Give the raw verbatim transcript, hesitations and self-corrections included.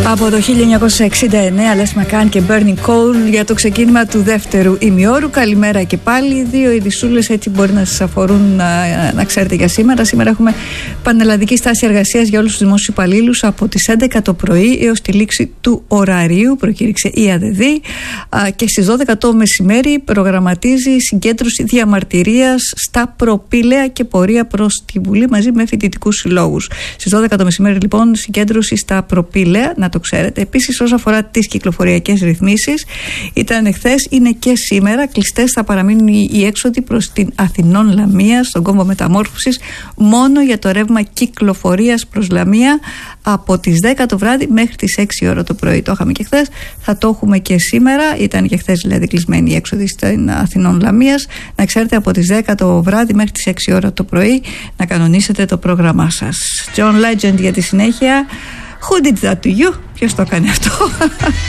Από το χίλια εννιακόσια εξήντα εννέα, Les McCann και Burning Coal για το ξεκίνημα του δεύτερου ημιώρου. Καλημέρα και πάλι. Δύο ειδισούλες έτσι μπορεί να σας αφορούν να, να ξέρετε για σήμερα. Σήμερα έχουμε πανελλαδική στάση εργασίας για όλους τους δημόσιους υπαλλήλους από τις έντεκα το πρωί έως τη λήξη του ωραρίου. Προκήρυξε η ΑΔΔ και στις δώδεκα το μεσημέρι προγραμματίζει συγκέντρωση διαμαρτυρίας στα Προπήλαια και πορεία προς τη Βουλή μαζί με φοιτητικούς συλλόγους. Στις δώδεκα το μεσημέρι λοιπόν συγκέντρωση στα Προπήλαια, να το ξέρετε. Επίσης, όσον αφορά τις κυκλοφοριακές ρυθμίσεις, ήταν εχθές, είναι και σήμερα. Κλειστές θα παραμείνουν οι έξοδοι προς την Αθηνών Λαμία, στον κόμβο μεταμόρφωσης, μόνο για το ρεύμα κυκλοφορίας προς Λαμία από τις δέκα το βράδυ μέχρι τις έξι ώρα το πρωί. Το είχαμε και χθες, θα το έχουμε και σήμερα. Ήταν και χθες δηλαδή κλεισμένοι οι έξοδοι στην Αθηνών Λαμίας. Να ξέρετε, από τις δέκα το βράδυ μέχρι τις έξι ώρα το πρωί να κανονίσετε το πρόγραμμά σας. John Legend για τη συνέχεια. Who did that to you? Ποιος το έκανε αυτό?